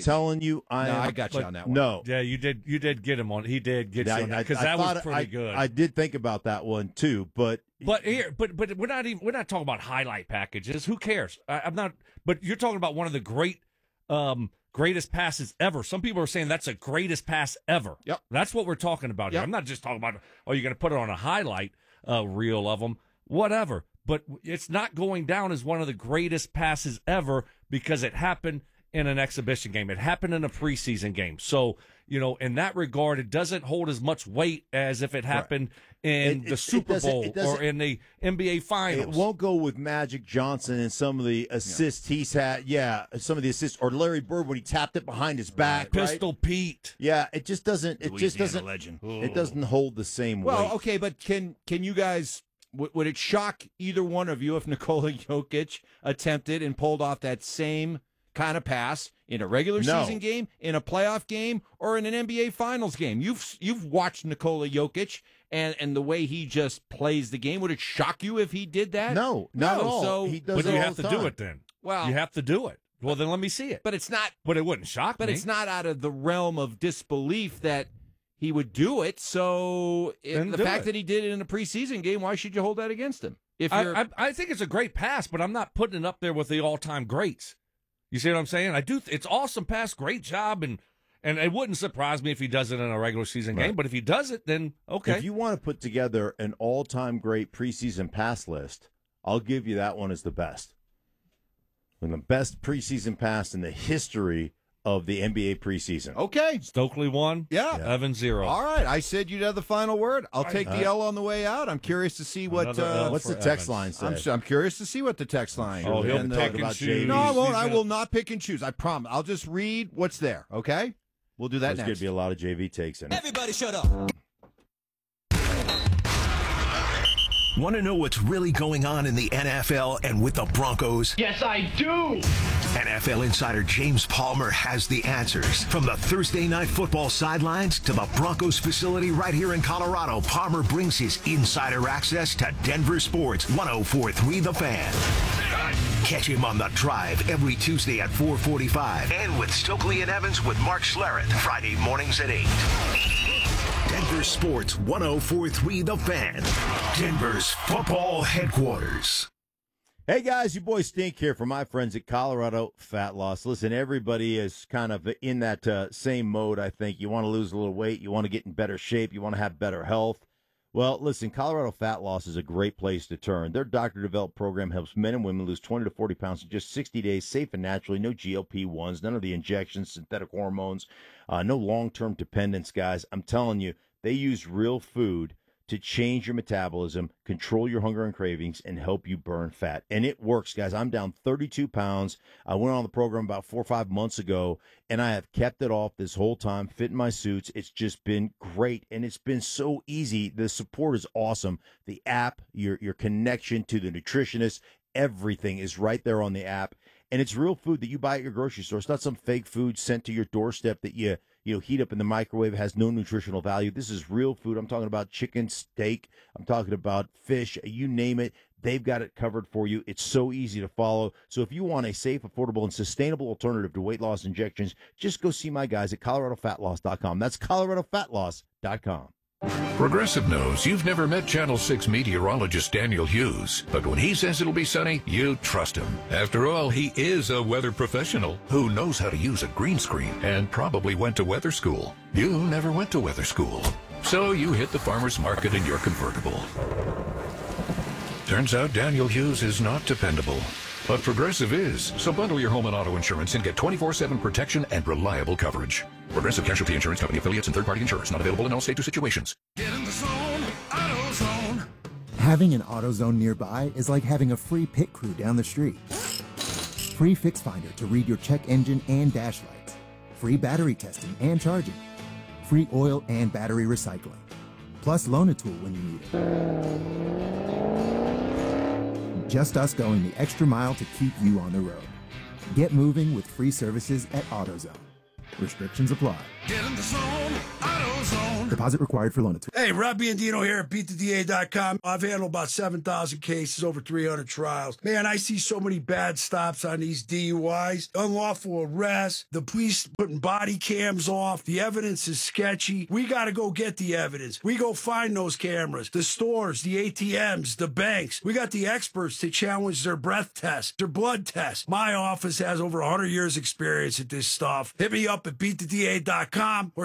telling you, I got you on that one. No. Yeah, you did get him on. He did get you on that because that was pretty good. I did think about that one too, but we're not talking about highlight packages. Who cares? I'm not. But you're talking about one of the greatest passes ever. Some people are saying that's the greatest pass ever. Yep. That's what we're talking about here. I'm not just talking about, you're going to put it on a highlight reel of them, whatever. But it's not going down as one of the greatest passes ever because it happened in an exhibition game. It happened in a preseason game. So, in that regard, it doesn't hold as much weight as if it happened in the Super Bowl or in the NBA Finals. It won't go with Magic Johnson and some of the assists he's had. Yeah, some of the assists, or Larry Bird when he tapped it behind his back. Pistol Pete. Yeah, it just doesn't. Legend. It doesn't hold the same weight. Well, okay, but can you guys? Would it shock either one of you if Nikola Jokic attempted and pulled off that same kind of pass in a regular season game, in a playoff game, or in an NBA Finals game? You've watched Nikola Jokic and the way he just plays the game. Would it shock you if he did that? No, not at all. So, he does but it you all have the to time. do it then. Well, you have to do it. Well, then let me see it. But it's not. But it wouldn't shock me. But it's not out of the realm of disbelief that he would do it. So the fact that he did it in a preseason game, why should you hold that against him? If I think it's a great pass, but I'm not putting it up there with the all-time greats. You see what I'm saying? I do. It's awesome pass, great job, and it wouldn't surprise me if he does it in a regular season game. But if he does it, then okay. If you want to put together an all-time great preseason pass list, I'll give you that one as the best. And the best preseason pass in the history of the NBA preseason. Okay. Stokely 1. Yeah. Evans 0. All right. I said you'd have the final word. I'll take the L on the way out. I'm curious to see what. What's the text line say? I'm curious to see what the text line. Oh, he'll pick and choose. No, I won't. I will not pick and choose. I promise. I'll just read what's there. Okay. We'll do that There's next. going to be a lot of JV takes in it. Everybody shut up. Want to know what's really going on in the NFL and with the Broncos? Yes, I do. NFL insider James Palmer has the answers. From the Thursday Night Football sidelines to the Broncos facility right here in Colorado, Palmer brings his insider access to Denver Sports 104.3 The Fan. Catch him on The Drive every Tuesday at 4:45 and with Stokely and Evans with Mark Schlereth Friday mornings at 8. Denver Sports 104.3 The Fan, Denver's football headquarters. Hey guys, your boy Stink here from my friends at Colorado Fat Loss. Listen, everybody is kind of in that same mode, I think. You want to lose a little weight, you want to get in better shape, you want to have better health. Well, listen, Colorado Fat Loss is a great place to turn. Their doctor-developed program helps men and women lose 20 to 40 pounds in just 60 days, safe and naturally. No GLP-1s, none of the injections, synthetic hormones, no long-term dependence, guys. I'm telling you, they use real food to change your metabolism, control your hunger and cravings, and help you burn fat. And it works, guys. I'm down 32 pounds. I went on the program about 4 or 5 months ago, and I have kept it off this whole time, fit in my suits. It's just been great, and it's been so easy. The support is awesome. The app, your connection to the nutritionist, everything is right there on the app. And it's real food that you buy at your grocery store. It's not some fake food sent to your doorstep that you heat up in the microwave. It has no nutritional value. This is real food. I'm talking about chicken, steak. I'm talking about fish. You name it. They've got it covered for you. It's so easy to follow. So if you want a safe, affordable, and sustainable alternative to weight loss injections, just go see my guys at ColoradoFatLoss.com. That's ColoradoFatLoss.com. Progressive knows you've never met Channel 6 meteorologist Daniel Hughes, but when he says it'll be sunny, you trust him. After all, he is a weather professional who knows how to use a green screen and probably went to weather school. You never went to weather school, so you hit the farmer's market in your convertible. Turns out Daniel Hughes is not dependable, but Progressive is. So bundle your home and auto insurance and get 24/7 protection and reliable coverage. Progressive Casualty Insurance Company affiliates and third-party insurers not available in all states or situations. Get in the zone, AutoZone. Having an AutoZone nearby is like having a free pit crew down the street. Free Fix Finder to read your check engine and dash lights. Free battery testing and charging. Free oil and battery recycling. Plus loan a tool when you need it. Just us going the extra mile to keep you on the road. Get moving with free services at AutoZone. Restrictions apply. Get in the zone, AutoZone. Deposit required for loan at Hey, Rob Biandino here at BeatTheDA.com. I've handled about 7,000 cases, over 300 trials. Man, I see so many bad stops on these DUIs, unlawful arrests, the police putting body cams off. The evidence is sketchy. We got to go get the evidence. We go find those cameras, the stores, the ATMs, the banks. We got the experts to challenge their breath test, their blood test. My office has over 100 years experience at this stuff. Hit me up at BeatTheDA.com or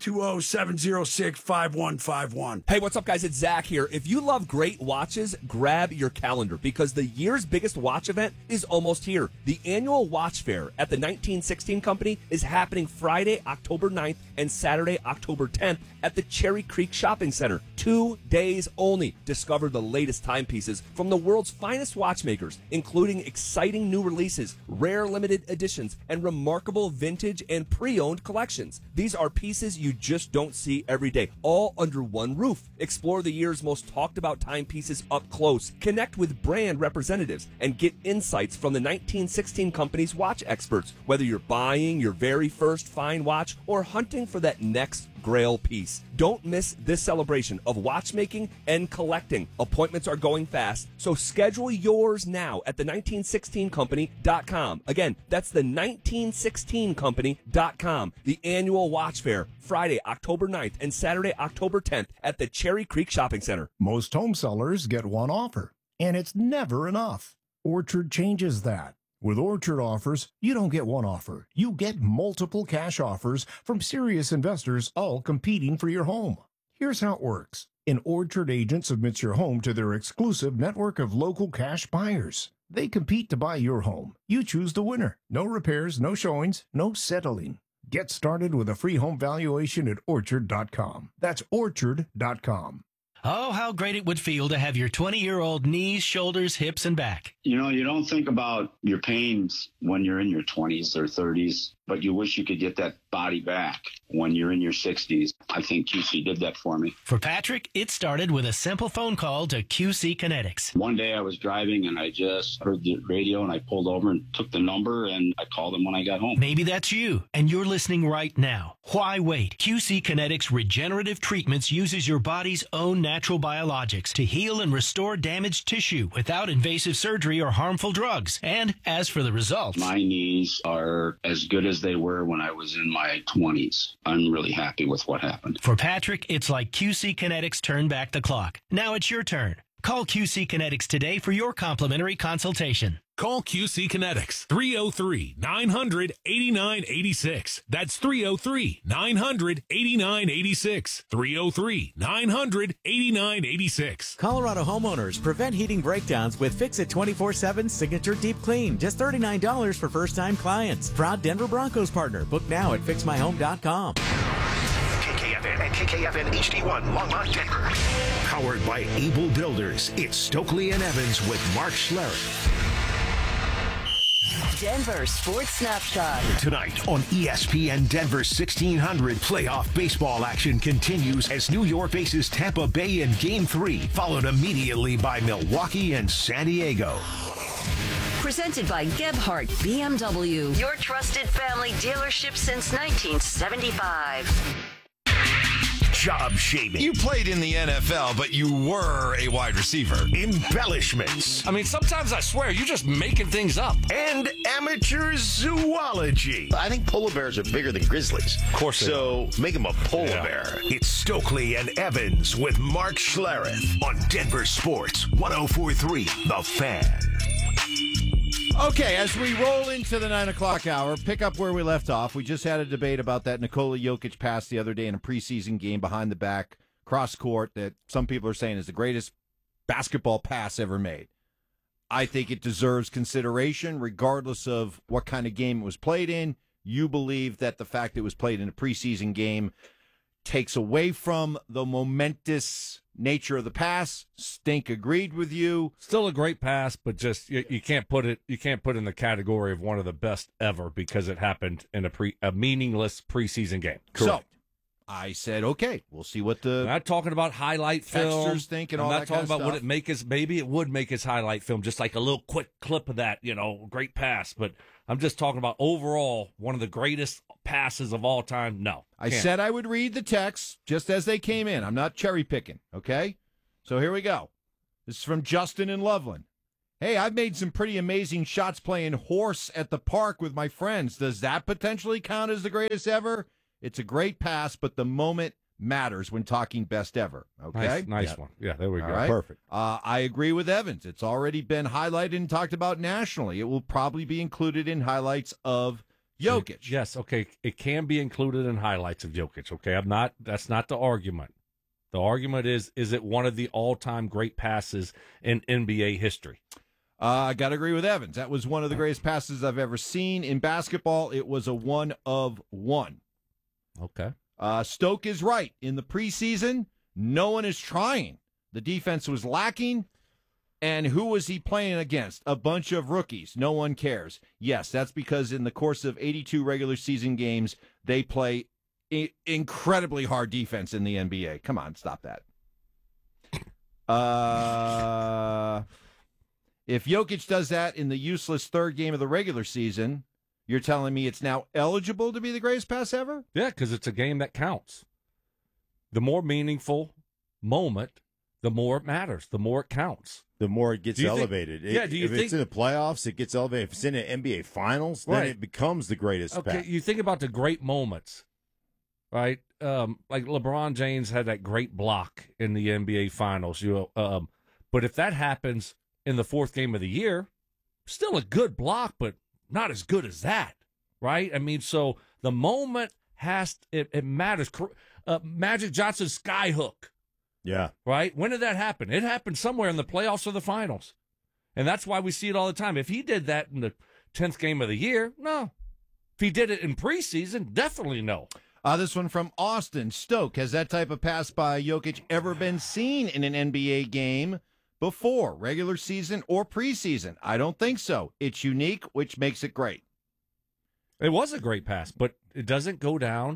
720-706-5151. Hey, what's up, guys? It's Zach here. If you love great watches, grab your calendar because the year's biggest watch event is almost here. The annual watch fair at the 1916 Company is happening Friday, October 9th and Saturday, October 10th at the Cherry Creek Shopping Center. 2 days only. Discover the latest timepieces from the world's finest watchmakers, including exciting new releases, rare limited editions, and remarkable vintage and pre-owned collections. These are pieces you just don't see every day, all under one roof. Explore the year's most talked about timepieces up close. Connect with brand representatives and get insights from the 1916 Company's watch experts. Whether you're buying your very first fine watch or hunting for that next grail piece. Don't miss this celebration of watchmaking and collecting. Appointments are going fast, so schedule yours now at the1916company.com. Again, that's the 1916company.com. The annual watch fair, Friday, October 9th and Saturday, October 10th at the Cherry Creek Shopping Center. Most home sellers get one offer, and it's never enough. Orchard changes that. With Orchard offers, you don't get one offer. You get multiple cash offers from serious investors, all competing for your home. Here's how it works. An Orchard agent submits your home to their exclusive network of local cash buyers. They compete to buy your home. You choose the winner. No repairs, no showings, no settling. Get started with a free home valuation at Orchard.com. That's Orchard.com. Oh, how great it would feel to have your 20-year-old knees, shoulders, hips, and back. You know, you don't think about your pains when you're in your 20s or 30s, but you wish you could get that body back when you're in your 60s. I think QC did that for me. For Patrick, it started with a simple phone call to QC Kinetics. One day I was driving and I just heard the radio and I pulled over and took the number and I called them when I got home. Maybe that's you and you're listening right now. Why wait? QC Kinetics Regenerative Treatments uses your body's own natural biologics to heal and restore damaged tissue without invasive surgery or harmful drugs. And as for the results, my knees are as good as they were when I was in my 20s. I'm really happy with what happened. For Patrick, it's like QC Kinetics turned back the clock. Now it's your turn. Call QC Kinetics today for your complimentary consultation. Call QC Kinetics, 303-900-8986. That's 303-900-8986. 303-900-8986. Colorado homeowners, prevent heating breakdowns with Fix-It 24/7 Signature Deep Clean. Just $39 for first-time clients. Proud Denver Broncos partner. Book now at fixmyhome.com. KKFN and KKFN HD1 Longmont, Denver. Powered by Able Builders, it's Stokely and Evans with Mark Schlereth. Denver Sports Snapshot. Tonight on ESPN Denver 1600, playoff baseball action continues as New York faces Tampa Bay in Game 3, followed immediately by Milwaukee and San Diego. Presented by Gebhardt BMW, your trusted family dealership since 1975. Job shaming. You played in the NFL, but you were a wide receiver. Embellishments. I mean, sometimes I swear, you're just making things up. And amateur zoology. I think polar bears are bigger than grizzlies. Of course so make them a polar bear. It's Stokely and Evans with Mark Schlereth on Denver Sports 104.3 The Fan. Okay, as we roll into the 9 o'clock hour, pick up where we left off. We just had a debate about that Nikola Jokic pass the other day in a preseason game behind the back, cross court, that some people are saying is the greatest basketball pass ever made. I think it deserves consideration regardless of what kind of game it was played in. You believe that the fact it was played in a preseason game takes away from the momentous nature of the pass. Stink agreed with you. Still a great pass, but just you can't put it in the category of one of the best ever because it happened in a meaningless preseason game. Correct. So I said, okay, we'll see what the I'm not talking about highlight film. Textures think and I'm all not that talking kind of about stuff. maybe it would make his highlight film, just like a little quick clip of that, great pass. But I'm just talking about overall one of the greatest passes of all time. No. I can't. said I would read the texts just as they came in. I'm not cherry picking, okay? So here we go. This is from Justin in Loveland. Hey, I've made some pretty amazing shots playing horse at the park with my friends. Does that potentially count as the greatest ever? It's a great pass, but the moment matters when talking best ever. Okay? Nice one. Yeah, there we go. All right. Perfect. I agree with Evans. It's already been highlighted and talked about nationally. It will probably be included in highlights of Jokic. Yes, okay. It can be included in highlights of Jokic. Okay, that's not the argument. The argument is it one of the all-time great passes in NBA history? I got to agree with Evans. That was one of the greatest passes I've ever seen. In basketball, it was a 1 of 1. Okay. Stoke is right. In the preseason, no one is trying. The defense was lacking. And who was he playing against? A bunch of rookies. No one cares. Yes, that's because in the course of 82 regular season games, they play incredibly hard defense in the NBA. Come on, stop that. If Jokic does that in the useless third game of the regular season, you're telling me it's now eligible to be the greatest pass ever? Yeah, because it's a game that counts. The more meaningful moment, the more it matters, the more it counts. The more it gets elevated. Do you if it's in the playoffs, it gets elevated. If it's in an NBA Finals, then it becomes the greatest pass. You think about the great moments, right? Like LeBron James had that great block in the NBA Finals. But if that happens in the fourth game of the year, still a good block, but not as good as that, right? I mean, so the moment it matters. Magic Johnson's skyhook. Yeah. Right? When did that happen? It happened somewhere in the playoffs or the finals. And that's why we see it all the time. If he did that in the 10th game of the year, no. If he did it in preseason, definitely no. This one from Austin. Stoke, has that type of pass by Jokic ever been seen in an NBA game before, regular season or preseason? I don't think so. It's unique, which makes it great. It was a great pass, but it doesn't go down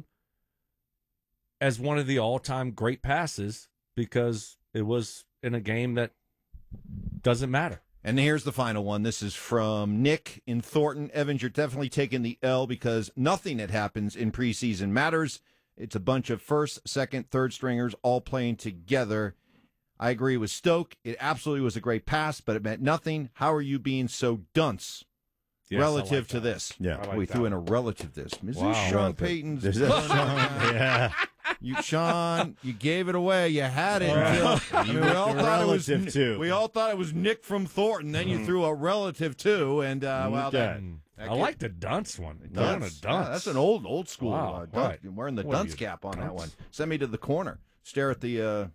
as one of the all-time great passes because it was in a game that doesn't matter. And here's the final one. This is from Nick in Thornton. Evans, you're definitely taking the L because nothing that happens in preseason matters. It's a bunch of first, second, third stringers all playing together. I agree with Stoke. It absolutely was a great pass, but it meant nothing. How are you being so dunce relative to this? Yeah. We threw in a relative to this. Is Wow. this Sean Payton's? Yeah. Sean, you gave it away. You had it. Right. We all thought it was Relative to. We all thought it was Nick from Thornton. Then you threw a relative to, and well, that I like the dunce one. dunce. Doing a dunce. Yeah, that's an old school. Wow, Dunce. right. You're wearing the What are dunce you, cap on that dunce? one. Send me to the corner. Stare at the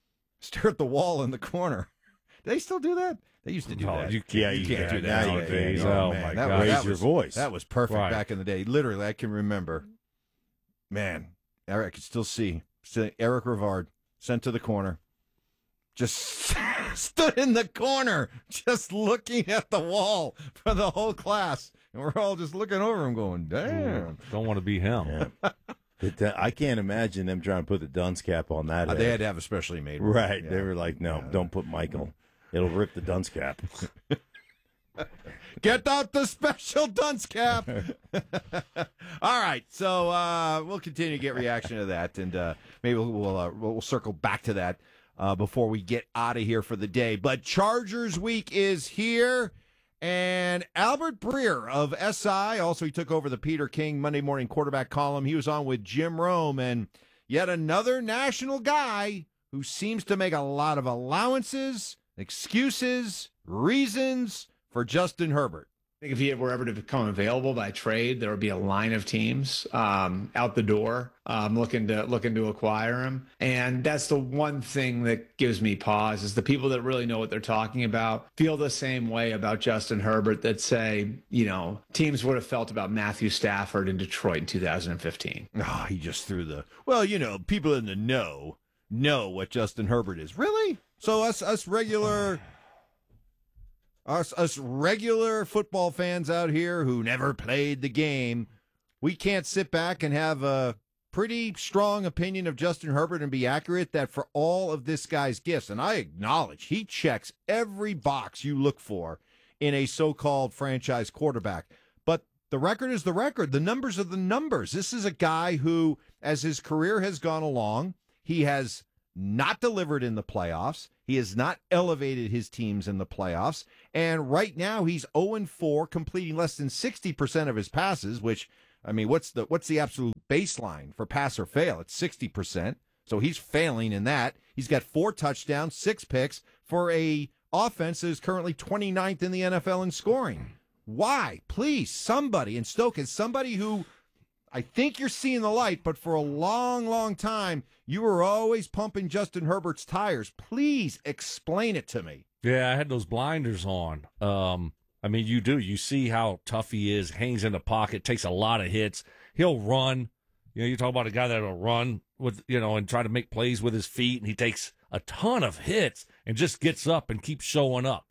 wall in the corner. Do they still do that? They used to do No, that. you Yeah, can't do do that nowadays. Oh, Oh, man. my That God. was- Raise your voice. That was perfect Right. back in the day. Literally, I can remember. Man, Eric, I could still see. Eric Rivard sent to the corner. Just stood in the corner, just looking at the wall for the whole class. And we're all just looking over him going, damn. Don't want to be him. Yeah. I can't imagine them trying to put the dunce cap on that. They had to have a specially made one. Right. Yeah. They were like, no, don't put Michael. It'll rip the dunce cap. Get out the special dunce cap. All right, so we'll continue to get reaction to that, and maybe we'll circle back to that before we get out of here for the day. But Chargers week is here, and Albert Breer of SI, also he took over the Peter King Monday Morning Quarterback column. He was on with Jim Rome, and yet another national guy who seems to make a lot of allowances, excuses, reasons for Justin Herbert. I think if he were ever to become available by trade, there would be a line of teams out the door looking to acquire him. And that's the one thing that gives me pause is the people that really know what they're talking about feel the same way about Justin Herbert that say, teams would have felt about Matthew Stafford in Detroit in 2015. Oh, he just threw people in the know what Justin Herbert is. Really? So us regular football fans out here who never played the game, we can't sit back and have a pretty strong opinion of Justin Herbert and be accurate that for all of this guy's gifts, and I acknowledge he checks every box you look for in a so-called franchise quarterback, but the record is the record. The numbers are the numbers. This is a guy who, as his career has gone along, he has not delivered in the playoffs. He has not elevated his teams in the playoffs. And right now he's 0-4, completing less than 60% of his passes, which, I mean, what's the absolute baseline for pass or fail? It's 60%. So he's failing in that. He's got 4 touchdowns, 6 picks for a offense that is currently 29th in the NFL in scoring. Why? Please, somebody, and Stoke is somebody who I think you're seeing the light, but for a long, long time, you were always pumping Justin Herbert's tires. Please explain it to me. Yeah, I had those blinders on. I mean, you do. You see how tough he is, hangs in the pocket, takes a lot of hits. He'll run. You know, you talk about a guy that'll run with, you know, and try to make plays with his feet, and he takes a ton of hits and just gets up and keeps showing up.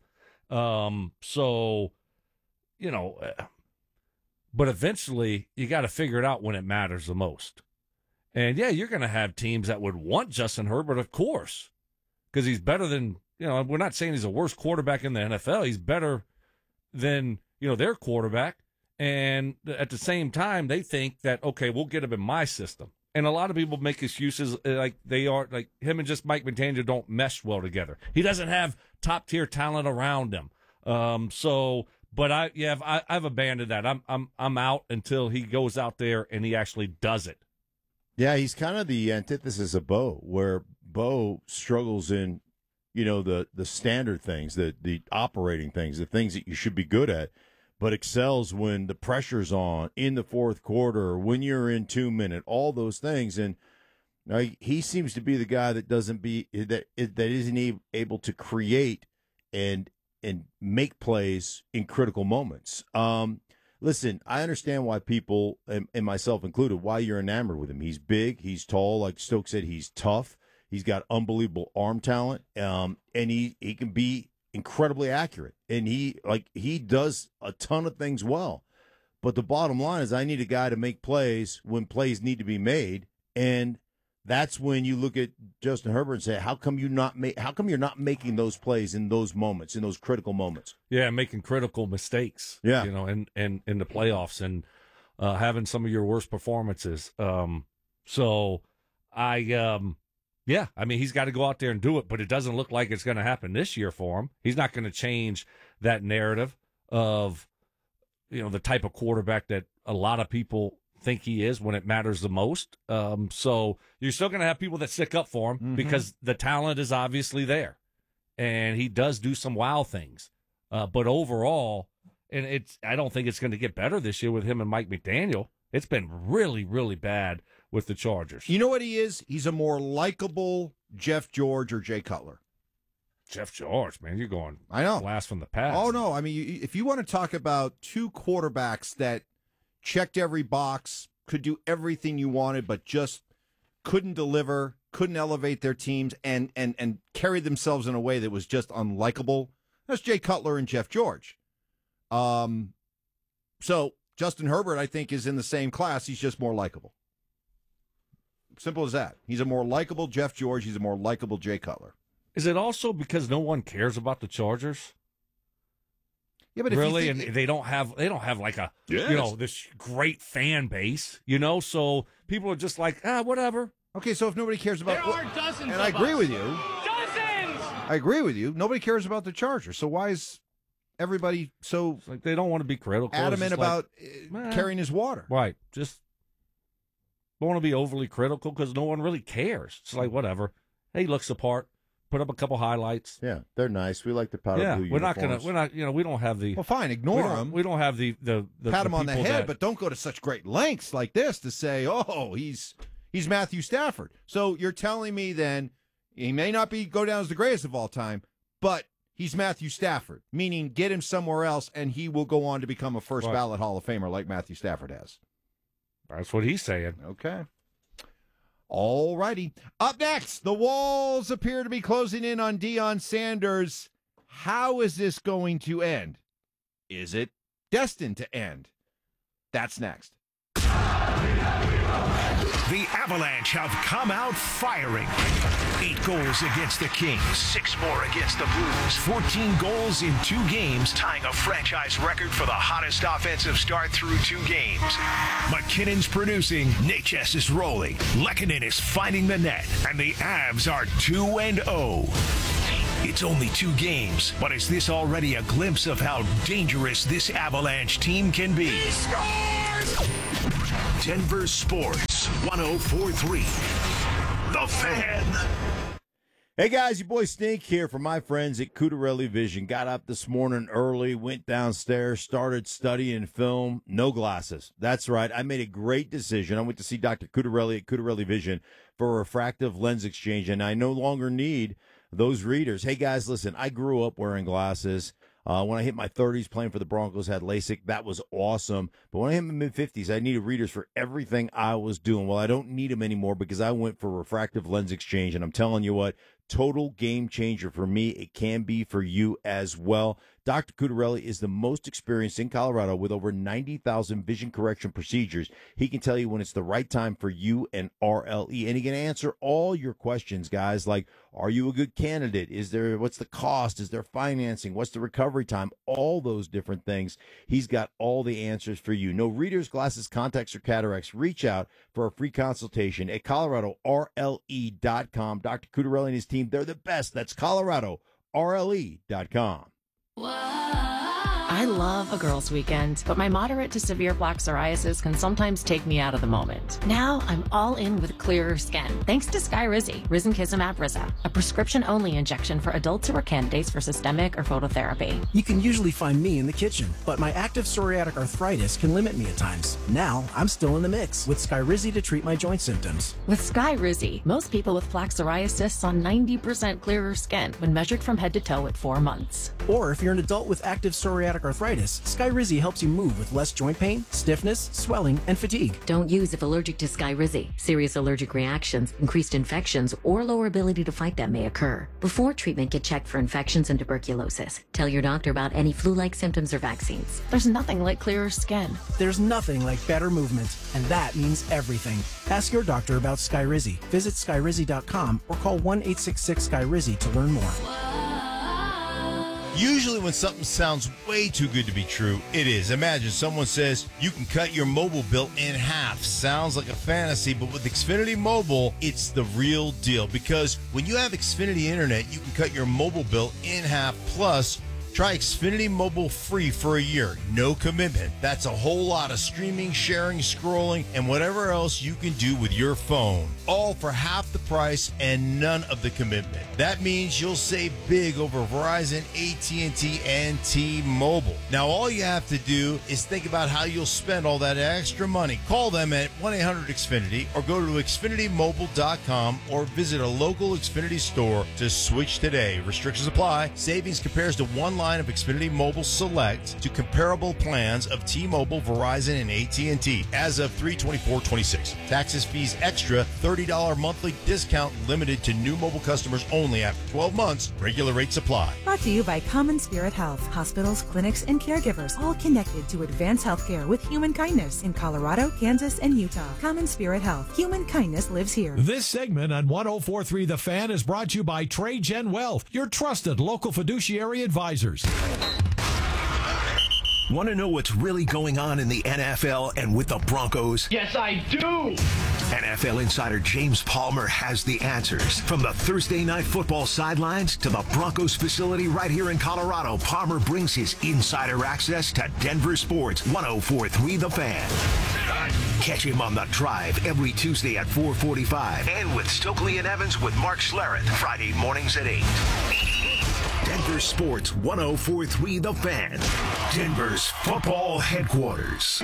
So, you know, but eventually you got to figure it out when it matters the most. And, yeah, you're going to have teams that would want Justin Herbert, of course, because he's better than, you know, we're not saying he's the worst quarterback in the NFL. He's better than, you know, their quarterback. And at the same time, they think that, okay, we'll get him in my system. And a lot of people make excuses like him and just Mike McDaniel don't mesh well together. He doesn't have top-tier talent around him. But I've abandoned that. I'm out until he goes out there and he actually does it. Yeah, he's kind of the antithesis of Bo, where Bo struggles in, you know, the standard things, the operating things, the things that you should be good at, but excels when the pressure's on in the fourth quarter, when you're in 2 minute, all those things. And he seems to be the guy that isn't able to create and make plays in critical moments. Listen, I understand why people, and myself included, why you're enamored with him. He's big, he's tall, like Stokes said, he's tough. He's got unbelievable arm talent, and he can be incredibly accurate. And he does a ton of things well. But the bottom line is I need a guy to make plays when plays need to be made, and that's when you look at Justin Herbert and say, how come you're not making those plays in those moments, in those critical moments? Yeah, making critical mistakes. Yeah, you know, and in the playoffs and having some of your worst performances. Yeah, I mean, he's got to go out there and do it, but it doesn't look like it's going to happen this year for him. He's not going to change that narrative of, you know, the type of quarterback that a lot of people think he is when it matters the most. So you're still going to have people that stick up for him because the talent is obviously there, and he does do some wow things. But overall, I don't think it's going to get better this year with him and Mike McDaniel. It's been really, really bad with the Chargers. You know what he is? He's a more likable Jeff George or Jay Cutler. Jeff George, man, you're going I know. blast from the past. Oh, no. I mean, if you want to talk about two quarterbacks that checked every box, could do everything you wanted, but just couldn't deliver, couldn't elevate their teams, and carry themselves in a way that was just unlikable, that's Jay Cutler and Jeff George. So Justin Herbert, I think, is in the same class. He's just more likable. Simple as that. He's a more likable Jeff George. He's a more likable Jay Cutler. Is it also because no one cares about the Chargers? Yeah, but really, and they don't have like a this great fan base, so people are just like, whatever. Okay, so if nobody cares about, there are dozens, and I agree with you, dozens. I agree with you. Nobody cares about the Chargers, so why is everybody so like they don't want to be critical, adamant about carrying his water? Right, just don't want to be overly critical because no one really cares. It's like whatever. Hey, he looks the part. Put up a couple highlights. Yeah, they're nice. We like the powder blue uniforms. We're not, we don't have the. Well, fine, ignore them. We don't have the pat him on the head, but don't go to such great lengths like this to say, oh, he's Matthew Stafford. So you're telling me then he may not go down as the greatest of all time, but he's Matthew Stafford, meaning get him somewhere else and he will go on to become a first ballot Hall of Famer like Matthew Stafford has. That's what he's saying. Okay. All righty. Up next, the walls appear to be closing in on Deion Sanders. How is this going to end? Is it destined to end? That's next. The Avalanche have come out firing. 8 goals against the Kings, 6 more against the Blues. 14 goals in 2 games, tying a franchise record for the hottest offensive start through 2 games. McKinnon's producing, Natchez is rolling, Lehkonen is finding the net, and the Avs are 2-0. It's only 2 games, but is this already a glimpse of how dangerous this Avalanche team can be? He scores! Denver Sports 104.3. The Fan. Hey guys, your boy Stink here from my friends at Cutarelli Vision. Got up this morning early, went downstairs, started studying film. No glasses. That's right. I made a great decision. I went to see Dr. Cutarelli at Cutarelli Vision for a refractive lens exchange, and I no longer need those readers. Hey guys, listen, I grew up wearing glasses. When I hit my 30s playing for the Broncos, had LASIK. That was awesome. But when I hit my mid-50s, I needed readers for everything I was doing. Well, I don't need them anymore because I went for refractive lens exchange. And I'm telling you what, total game changer for me. It can be for you as well. Dr. Cutarelli is the most experienced in Colorado with over 90,000 vision correction procedures. He can tell you when it's the right time for you and RLE. And he can answer all your questions, guys, like, are you a good candidate? What's the cost? Is there financing? What's the recovery time? All those different things. He's got all the answers for you. No readers, glasses, contacts, or cataracts. Reach out for a free consultation at ColoradoRLE.com. Dr. Cutarelli and his team, they're the best. That's ColoradoRLE.com. I love a girls' weekend, but my moderate to severe plaque psoriasis can sometimes take me out of the moment. Now I'm all in with clearer skin, thanks to Skyrizi, Risankizumab Riza, a prescription-only injection for adults who are candidates for systemic or phototherapy. You can usually find me in the kitchen, but my active psoriatic arthritis can limit me at times. Now I'm still in the mix with Skyrizi to treat my joint symptoms. With Skyrizi, most people with plaque psoriasis saw 90% clearer skin when measured from head to toe at 4 months. Or if you're an adult with active psoriatic arthritis, Skyrizi helps you move with less joint pain, stiffness, swelling, and fatigue. Don't use if allergic to Skyrizi. Serious allergic reactions, increased infections, or lower ability to fight them may occur. Before treatment, get checked for infections and tuberculosis. Tell your doctor about any flu-like symptoms or vaccines. There's nothing like clearer skin. There's nothing like better movement, and that means everything. Ask your doctor about Skyrizi. Visit Skyrizi.com or call 1-866-SKYRIZI to learn more. Usually when something sounds way too good to be true, it is. Imagine someone says you can cut your mobile bill in half. Sounds like a fantasy, but with Xfinity Mobile, it's the real deal. Because when you have Xfinity Internet, you can cut your mobile bill in half. Plus, try Xfinity Mobile free for a year. No commitment. That's a whole lot of streaming, sharing, scrolling, and whatever else you can do with your phone. All for half the price and none of the commitment. That means you'll save big over Verizon, AT&T, and T-Mobile. Now, all you have to do is think about how you'll spend all that extra money. Call them at 1-800-XFINITY or go to XfinityMobile.com or visit a local Xfinity store to switch today. Restrictions apply. Savings compares to one line of Xfinity Mobile Select to comparable plans of T-Mobile, Verizon, and AT&T as of 3/24/26. Taxes, fees extra, $30 monthly discount limited to new mobile customers only after 12 months. Regular rates apply. Brought to you by Common Spirit Health. Hospitals, clinics, and caregivers all connected to advanced healthcare with human kindness in Colorado, Kansas, and Utah. Common Spirit Health. Human kindness lives here. This segment on 104.3 The Fan is brought to you by TradeGen Wealth, your trusted local fiduciary advisors. Want to know what's really going on in the NFL and with the Broncos? Yes, I do. NFL insider James Palmer has the answers. From the Thursday Night Football sidelines to the Broncos facility right here in Colorado, Palmer brings his insider access to Denver Sports 104.3 The Fan. Catch him on The Drive every Tuesday at 4:45 and with Stokely and Evans with Mark Schlereth Friday mornings at 8. Denver Sports 104.3 The Fan, Denver's football headquarters.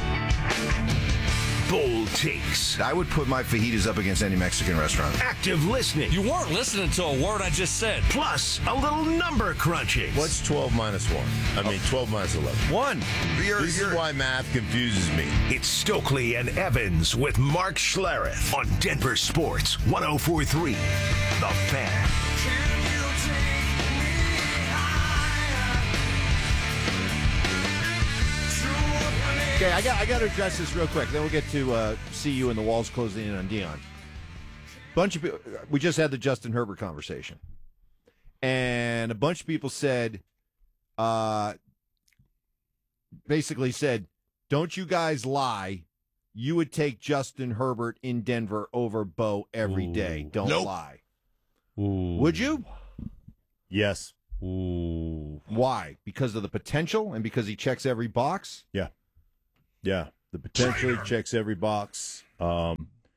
Bold takes. I would put my fajitas up against any Mexican restaurant. Active listening. You weren't listening to a word I just said. Plus, a little number crunching. What's 12 minus 1? 12 minus 11. 1. This is why math confuses me. It's Stokely and Evans with Mark Schlereth on Denver Sports 104.3 The Fan. Okay, I got to address this real quick. Then we'll get to see you and the walls closing in on Dion. Bunch of people. We just had the Justin Herbert conversation, and a bunch of people said, basically said, "Don't you guys lie? You would take Justin Herbert in Denver over Bo every day. Don't lie. Would you? Yes. Why? Because of the potential and because he checks every box? Yeah. Yeah. The potential checks every box. Yeah,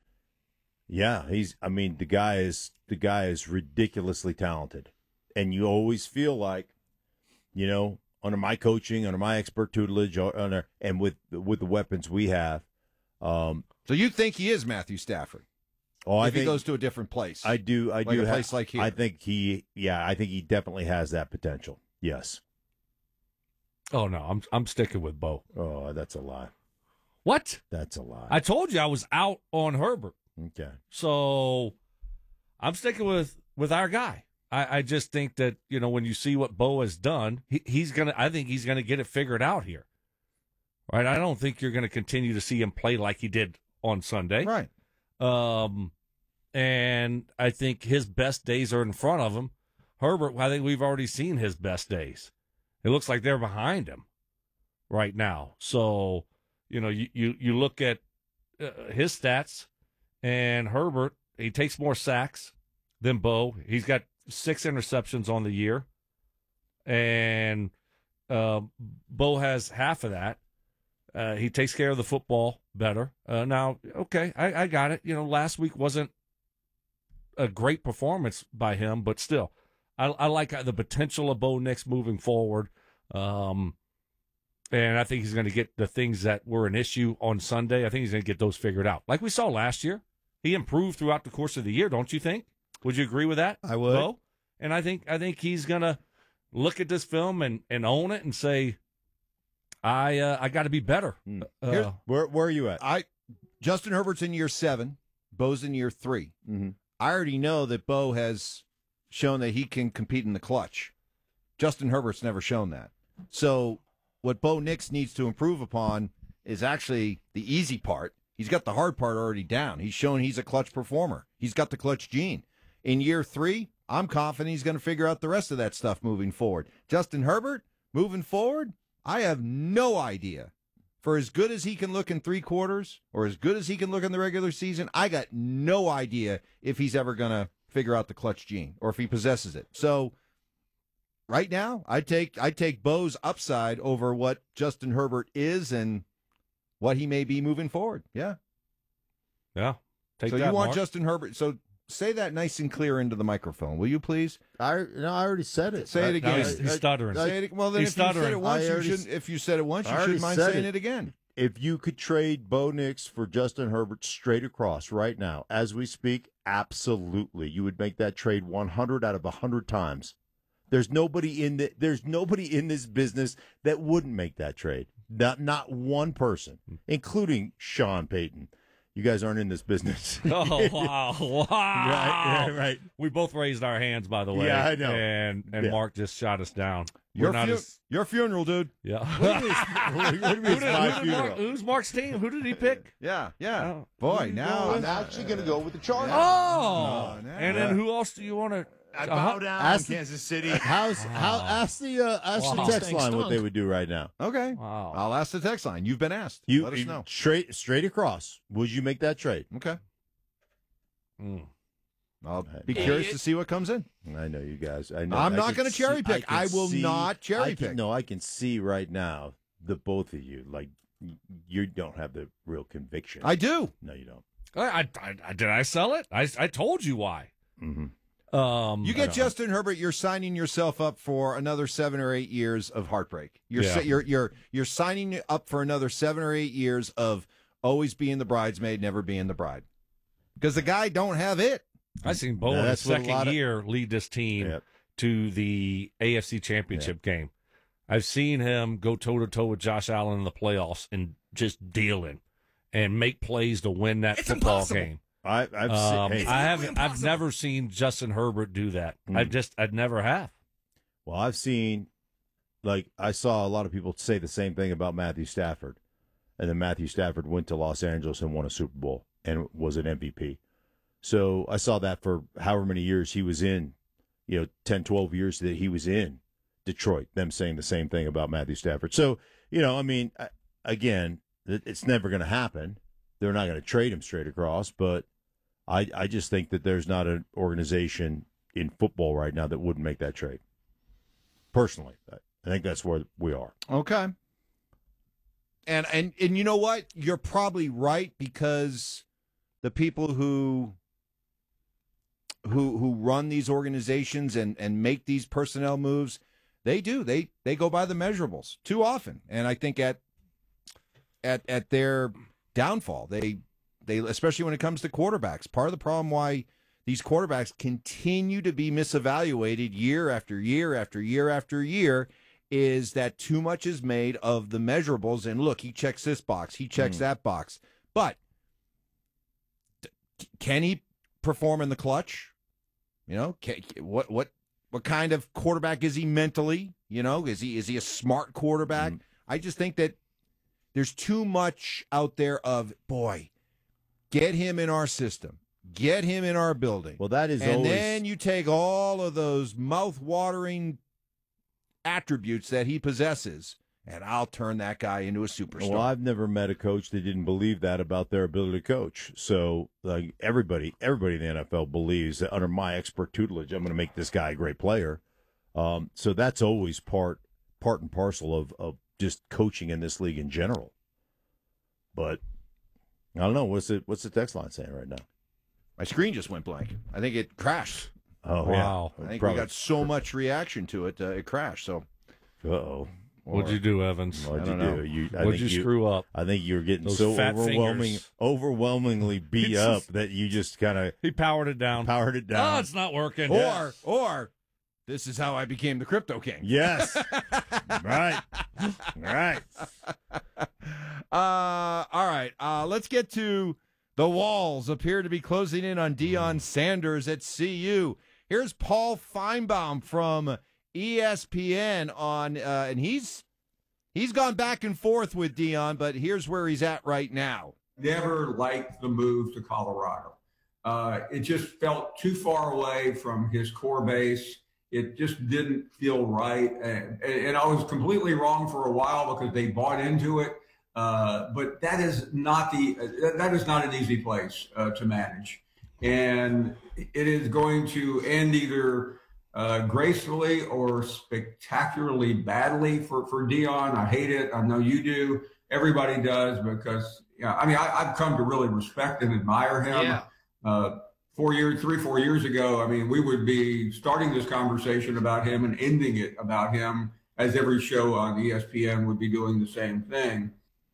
the guy is ridiculously talented. And you always feel like, under my coaching, under my expert tutelage, and with the weapons we have. So you think he is Matthew Stafford? Oh, I think he goes to a different place. I do. A place like here. I think he definitely has that potential. Yes. Oh no, I'm sticking with Bo. Oh, that's a lie. What? That's a lie. I told you I was out on Herbert. Okay. So I'm sticking with our guy. I just think that, when you see what Bo has done, I think he's gonna get it figured out here. Right? I don't think you're gonna continue to see him play like he did on Sunday. Right. And I think his best days are in front of him. Herbert, I think we've already seen his best days. It looks like they're behind him right now. So, you look at his stats, and Herbert, he takes more sacks than Bo. He's got 6 interceptions on the year, and Bo has half of that. He takes care of the football better. Now, okay, I got it. Last week wasn't a great performance by him, but still, I like the potential of Bo Nix moving forward. And I think he's going to get the things that were an issue on Sunday. I think he's going to get those figured out. Like we saw last year, he improved throughout the course of the year, don't you think? Would you agree with that? I would. Bo? And I think he's going to look at this film and own it and say, I got to be better. Where are you at? Justin Herbert's in year 7. Bo's in year 3. Mm-hmm. I already know that Bo has shown that he can compete in the clutch. Justin Herbert's never shown that. So what Bo Nix needs to improve upon is actually the easy part. He's got the hard part already down. He's shown he's a clutch performer. He's got the clutch gene. In year 3, I'm confident he's going to figure out the rest of that stuff moving forward. Justin Herbert, moving forward, I have no idea. For as good as he can look in 3 quarters or as good as he can look in the regular season, I got no idea if he's ever going to figure out the clutch gene or if he possesses it. So right now, I take Bo's upside over what Justin Herbert is and what he may be moving forward. Yeah. Yeah. So you want Mark? Justin Herbert. So say that nice and clear into the microphone, will you please? I already said it. Say it again. No, he's stuttering. Say it, well, then if you said it once, if you said it once, you shouldn't mind saying it again. If you could trade Bo Nix for Justin Herbert straight across right now, as we speak, absolutely, you would make that trade 100 out of 100 times. There's nobody in this business that wouldn't make that trade. Not one person, including Sean Payton. You guys aren't in this business. Oh, wow. Right. We both raised our hands, by the way. Yeah, I know. And Mark just shot us down. Your funeral, dude. Yeah. Who's Mark's team? Who did he pick? Yeah. Oh. Boy, now I'm actually going to go with the Chargers. Oh. And then who else do you want to... I bow down in Kansas City. Ask the text line what they would do right now. Okay. Wow. I'll ask the text line. You've been asked. Let us know. Straight across. Would you make that trade? Okay. I'll be curious to see what comes in. I know you guys. I know. I'm not going to cherry pick. I will not cherry pick. No, I can see right now the both of you. Like, you don't have the real conviction. I do. No, you don't. Did I sell it? I told you why. Mm-hmm. You get Justin Herbert, you're signing yourself up for another 7 or 8 years of heartbreak. You're signing up for another 7 or 8 years of always being the bridesmaid, never being the bride. Because the guy don't have it. I seen Bo in his second year lead this team to the AFC Championship game. I've seen him go toe-to-toe with Josh Allen in the playoffs and just dealing and make plays to win that football game. I've never seen Justin Herbert do that. I never have. Well, I've seen, I saw a lot of people say the same thing about Matthew Stafford. and then Matthew Stafford went to Los Angeles and won a Super Bowl and was an MVP. So I saw that for however many years he was in, 10, 12 years that he was in Detroit, them saying the same thing about Matthew Stafford. So, again, it's never going to happen. They're not going to trade him straight across, but I just think that there's not an organization in football right now that wouldn't make that trade. Personally, I think that's where we are. Okay. And you know what? You're probably right, because the people who run these organizations and make these personnel moves, they go by the measurables too often. And I think at their downfall, they especially when it comes to quarterbacks, part of the problem why these quarterbacks continue to be misevaluated year after year after year after year is that too much is made of the measurables. And look, he checks this box, he checks that box. But can he perform in the clutch? What kind of quarterback is he mentally? Is he a smart quarterback? I just think that there's too much out there of, boy, get him in our system. Get him in our building. Well, that is and then you take all of those mouth-watering attributes that he possesses, and I'll turn that guy into a superstar. Well, I've never met a coach that didn't believe that about their ability to coach. So, like everybody in the NFL believes that under my expert tutelage, I'm going to make this guy a great player. So that's always part and parcel of just coaching in this league in general. But I don't know. What's the text line saying right now? My screen just went blank. I think it crashed. Oh, wow. Yeah. I think we got so much reaction to it, it crashed. So, uh-oh. What'd you do, Evans? What'd you do? What'd you screw up? I think you were getting Those so fat overwhelmingly beat up that you just kind of... He powered it down. Oh, it's not working. Or this is how I became the Crypto King. Yes. Right. All right. Let's get to the walls appear to be closing in on Deion Sanders at CU. Here's Paul Feinbaum from ESPN on, and he's gone back and forth with Deion, but here's where he's at right now. Never liked the move to Colorado. It just felt too far away from his core base. It just didn't feel right. And I was completely wrong for a while because they bought into it. But that is not an easy place to manage. And it is going to end either gracefully or spectacularly badly for Deion. I hate it. I know you do. Everybody does, because I've come to really respect and admire him. Yeah. 4 years ago, we would be starting this conversation about him and ending it about him, as every show on ESPN would be doing the same thing.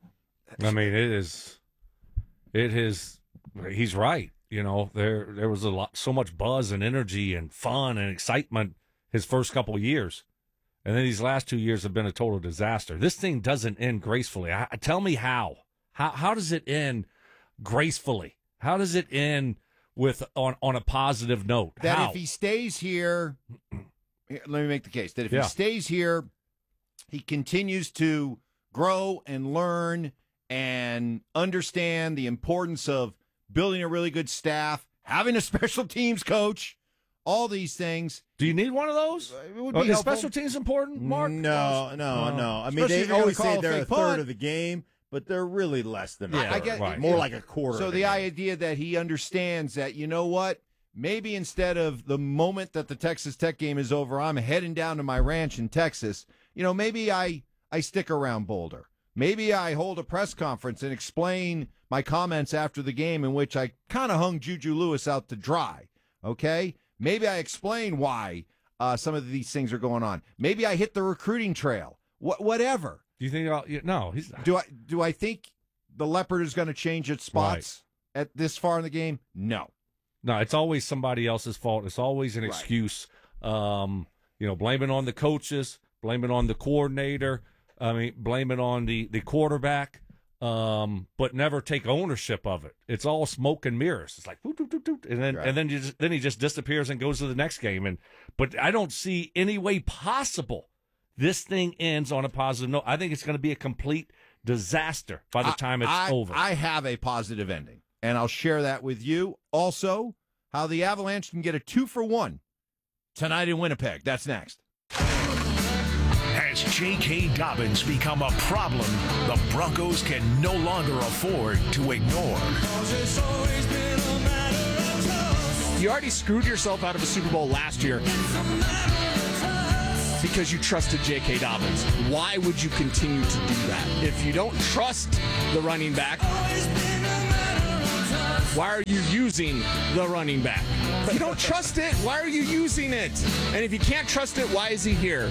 He's right. There was so much buzz and energy and fun and excitement his first couple of years. And then these last 2 years have been a total disaster. This thing doesn't end gracefully. Tell me how. How does it end gracefully? How does it end on a positive note? That if he stays here, let me make the case, that if he stays here, he continues to grow and learn and understand the importance of building a really good staff, having a special teams coach, all these things. Do you need one of those? It would be is special teams important, Mark? No. They always say they're a third of the game, but they're really less than a third. I get, right. More like a quarter. So the idea that he understands that, you know what, maybe instead of the moment that the Texas Tech game is over, I'm heading down to my ranch in Texas, maybe I stick around Boulder. Maybe I hold a press conference and explain my comments after the game in which I kind of hung Juju Lewis out to dry, okay? Maybe I explain why some of these things are going on. Maybe I hit the recruiting trail, whatever. Do you think? No, he's not. Do I think the Leopard is going to change its spots at this far in the game? No. No, it's always somebody else's fault. It's always an excuse. Blame it on the coaches, blame it on the coordinator. Blame it on the quarterback, but never take ownership of it. It's all smoke and mirrors. It's like, and then he just disappears and goes to the next game. But I don't see any way possible this thing ends on a positive note. I think it's going to be a complete disaster by the time it's over. I have a positive ending, and I'll share that with you. Also, how the Avalanche can get a 2-for-1 tonight in Winnipeg. That's next. Has J.K. Dobbins become a problem the Broncos can no longer afford to ignore? You already screwed yourself out of a Super Bowl last year because you trusted J.K. Dobbins. Why would you continue to do that? If you don't trust the running back, why are you using the running back? If you don't trust it, why are you using it? And if you can't trust it, why is he here?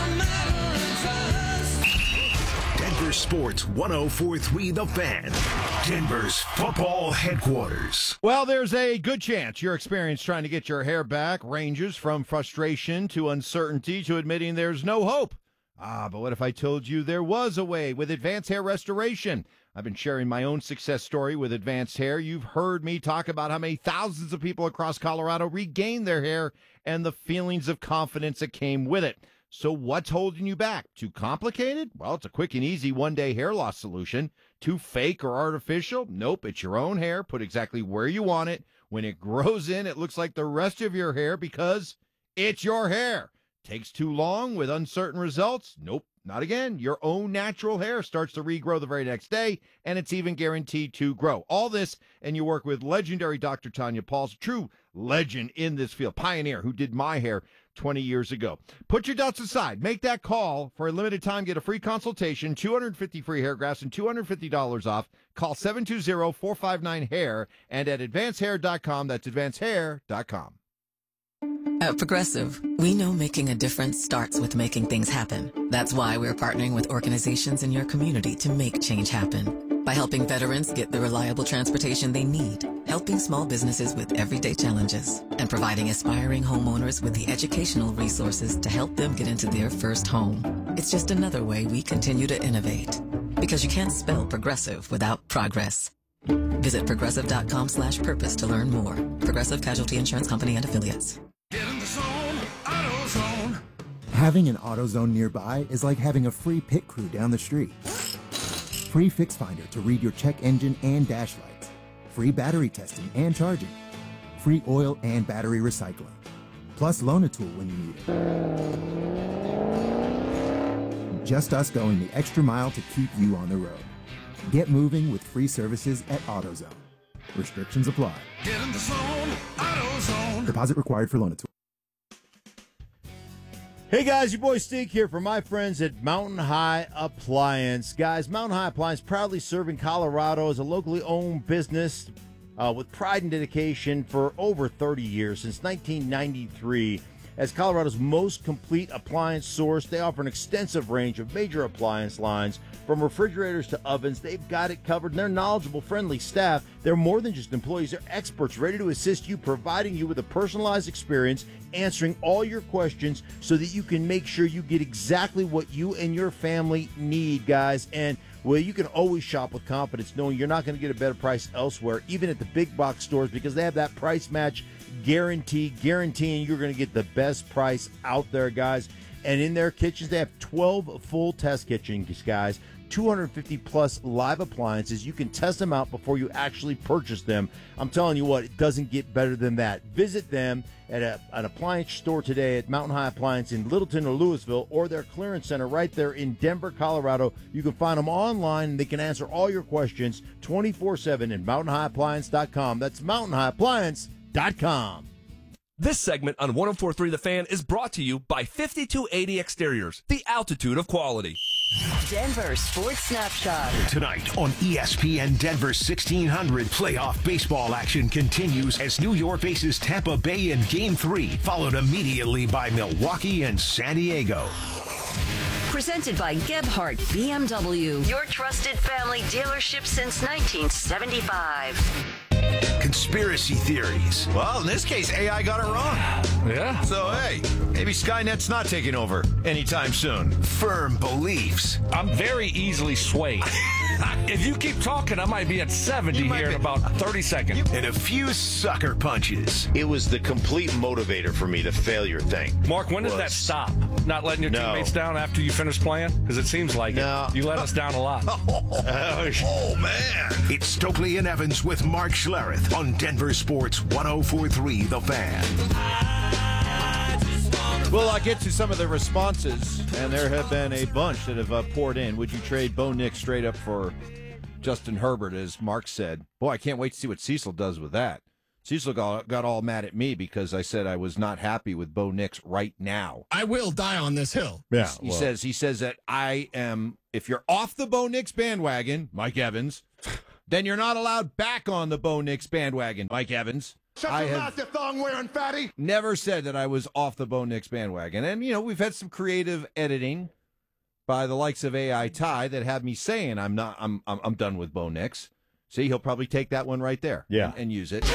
Denver Sports 104.3 The Fan, Denver's football headquarters. Well, there's a good chance your experience trying to get your hair back ranges from frustration to uncertainty to admitting there's no hope. But what if I told you there was a way with Advanced Hair Restoration? I've been sharing my own success story with Advanced Hair. You've heard me talk about how many thousands of people across Colorado regained their hair and the feelings of confidence that came with it. So what's holding you back? Too complicated? Well, it's a quick and easy one-day hair loss solution. Too fake or artificial? Nope, it's your own hair, put exactly where you want it. When it grows in, it looks like the rest of your hair because it's your hair. Takes too long with uncertain results? Nope, not again. Your own natural hair starts to regrow the very next day, and it's even guaranteed to grow. All this, and you work with legendary Dr. Tanya Pauls, true legend in this field, pioneer who did my hair 20 years ago. Put your doubts aside. Make that call. For a limited time, get a free consultation, 250 free hair grafts, and $250 off. Call 720-459-HAIR and at advancehair.com. That's advancehair.com. At Progressive, we know making a difference starts with making things happen. That's why we're partnering with organizations in your community to make change happen. By helping veterans get the reliable transportation they need, helping small businesses with everyday challenges, and providing aspiring homeowners with the educational resources to help them get into their first home. It's just another way we continue to innovate. Because you can't spell progressive without progress. Visit progressive.com/purpose to learn more. Progressive Casualty Insurance Company and Affiliates. Get in the zone, AutoZone. Having an AutoZone nearby is like having a free pit crew down the street. Free Fix Finder to read your check engine and dash lights. Free battery testing and charging. Free oil and battery recycling. Plus loan a tool when you need it. Just us going the extra mile to keep you on the road. Get moving with free services at AutoZone. Restrictions apply. Get in the zone, AutoZone. Deposit required for loan a tool. Hey guys, your boy Stink here for my friends at Mountain High Appliance. Guys, Mountain High Appliance proudly serving Colorado as a locally owned business with pride and dedication for over 30 years, since 1993. As Colorado's most complete appliance source, they offer an extensive range of major appliance lines, from refrigerators to ovens. They've got it covered, and they're knowledgeable, friendly staff. They're more than just employees. They're experts ready to assist you, providing you with a personalized experience, answering all your questions so that you can make sure you get exactly what you and your family need, guys. And well, you can always shop with confidence knowing you're not going to get a better price elsewhere, even at the big box stores, because they have that price match guarantee, guaranteeing you're going to get the best price out there, guys. And in their kitchens, they have 12 full test kitchens, guys. 250 plus live appliances. You can test them out before you actually purchase them. I'm telling you what, it doesn't get better than that. Visit them at an appliance store today at Mountain High Appliance in Littleton or Louisville, or their clearance center right there in Denver, Colorado. You can find them online, and they can answer all your questions 24/7 at mountainhighappliance.com. That's mountainhighappliance.com. This segment on 104.3 The Fan is brought to you by 5280 Exteriors, the altitude of quality. Denver Sports Snapshot. Tonight on ESPN Denver 1600, playoff baseball action continues as New York faces Tampa Bay in Game 3, followed immediately by Milwaukee and San Diego. Presented by Gebhardt BMW, your trusted family dealership since 1975. Conspiracy theories. Well, in this case, AI got it wrong. Yeah. So, hey, maybe Skynet's not taking over anytime soon. Firm beliefs. I'm very easily swayed. If you keep talking, I might be at 70 here in about 30 seconds. And a few sucker punches. It was the complete motivator for me, the failure thing. Mark, when does that stop? Not letting your teammates down after you finish playing? Because it seems like it. You let us down a lot. Oh, man. It's Stokely and Evans with Mark Schlereth on Denver Sports 104.3 The Fan. Well, I'll get to some of the responses, and there have been a bunch that have poured in. Would you trade Bo Nix straight up for Justin Herbert, as Mark said? Boy, I can't wait to see what Cecil does with that. Cecil got all mad at me because I said I was not happy with Bo Nix right now. I will die on this hill. Yeah, He says that I am, if you're off the Bo Nix bandwagon, Mike Evans, then you're not allowed back on the Bo Nix bandwagon, Mike Evans. Shut your mouth, you thong-wearing fatty. Never said that I was off the Bo Nix bandwagon. And, you know, we've had some creative editing by the likes of AI Ty that have me saying I'm done with Bo Nix. See, he'll probably take that one right there and use it.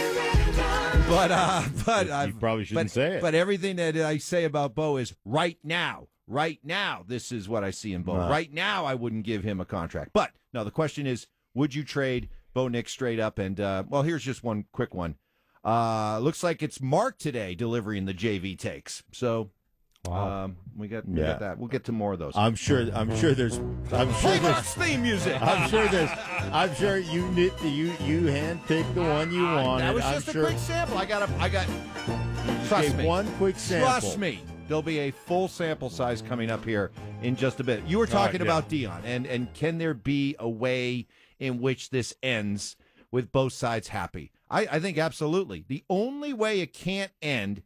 But you probably shouldn't say it. But everything that I say about Bo is right now. Right now, this is what I see in Bo. Right now, I wouldn't give him a contract. But, no, the question is, would you trade Bo Nix straight up? And, well, here's just one quick one. Looks like it's Mark today delivering the JV takes. So, we got that. We'll get to more of those. I'm sure there's Mark's theme music. I'm sure you handpicked the one you wanted. That was just a quick sample. I got trust me. One quick sample. Trust me. There'll be a full sample size coming up here in just a bit. You were talking about Deion, and can there be a way in which this ends with both sides happy? I think absolutely. The only way it can't end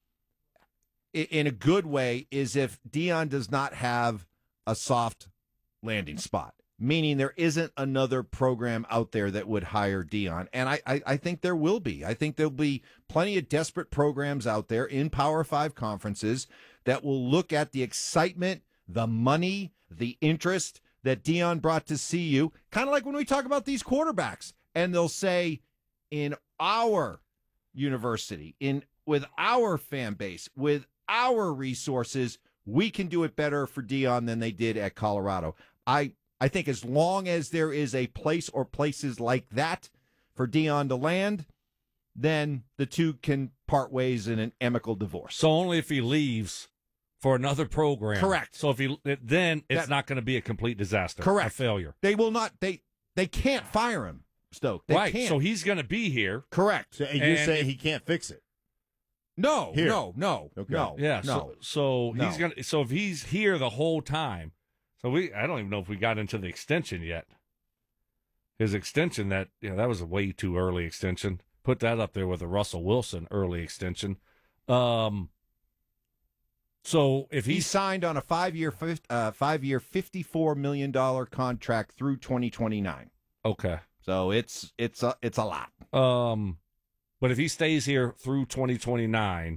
in a good way is if Deion does not have a soft landing spot, meaning there isn't another program out there that would hire Deion. And I think there will be. I think there'll be plenty of desperate programs out there in Power 5 conferences that will look at the excitement, the money, the interest that Deion brought to CU, kind of like when we talk about these quarterbacks, and they'll say, in our university, with our fan base, with our resources, we can do it better for Deion than they did at Colorado. I think as long as there is a place or places like that for Deion to land, then the two can part ways in an amicable divorce. So only if he leaves for another program. Correct. So if then it's not going to be a complete disaster. Correct. A failure. They will not. They can't fire him, Stoke. They can't. So he's going to be here. Correct. So you're saying he can't fix it? No. Here. No. Okay. No. Yeah. No. So he's going to. So if he's here the whole time, I don't even know if we got into the extension yet. His extension that was a way too early extension. Put that up there with a Russell Wilson early extension. So if he signed on a 5-year, $54 million contract through 2029. Okay. So it's a lot. But if he stays here through 2029,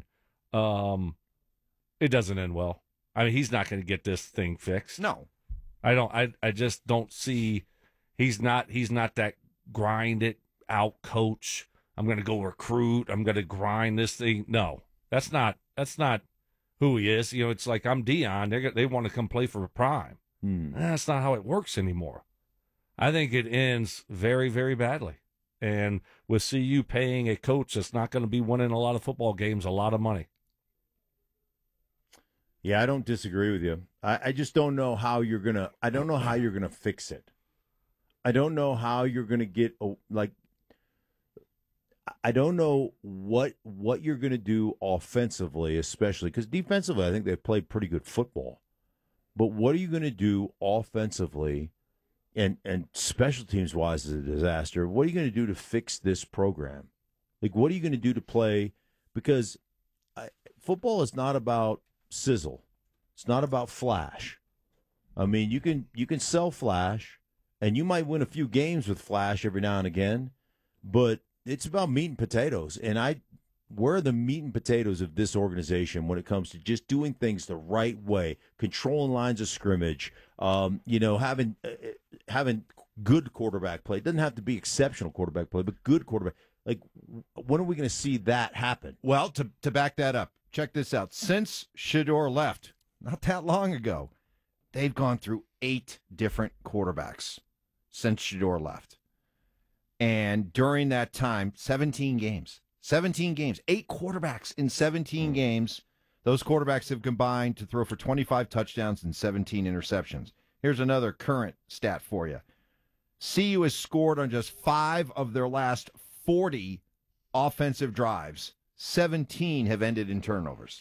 it doesn't end well. I mean, he's not going to get this thing fixed. No. I just don't see. He's not that grind it out coach. I'm going to go recruit. I'm going to grind this thing. No, that's not who he is. It's like, I'm Deion. They want to come play for Prime. That's not how it works anymore. I think it ends very, very badly. And with CU paying a coach that's not going to be winning a lot of football games, a lot of money. Yeah, I don't disagree with you. I just don't know how you're gonna. I don't know how you're gonna fix it. I don't know how you're gonna get I don't know what you're gonna do offensively, especially because defensively, I think they've played pretty good football. But what are you gonna do offensively, and special teams wise is a disaster? What are you gonna do to fix this program? Like, what are you gonna do to play? Because football is not about sizzle. It's not about flash. I mean, you can sell flash, and you might win a few games with flash every now and again, but it's about meat and potatoes. And where are the meat and potatoes of this organization when it comes to just doing things the right way, controlling lines of scrimmage, having good quarterback play. It doesn't have to be exceptional quarterback play, but good quarterback. Like, when are we going to see that happen? Well, to back that up, check this out. Since Shedeur left, not that long ago, they've gone through 8 different quarterbacks. since Shedeur left. And during that time, 17 games, 8 quarterbacks in 17 games. Those quarterbacks have combined to throw for 25 touchdowns and 17 interceptions. Here's another current stat for you. CU has scored on just 5 of their last 40 offensive drives. 17 have ended in turnovers.